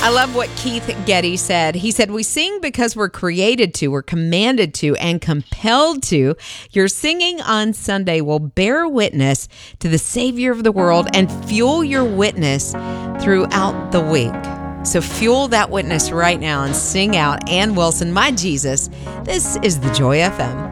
I love what Keith Getty said. He said, we sing because we're created to, we're commanded to, and compelled to. Your singing on Sunday will bear witness to the Savior of the world and fuel your witness throughout the week. So fuel that witness right now and sing out Ann Wilson, My Jesus. This is the Joy FM.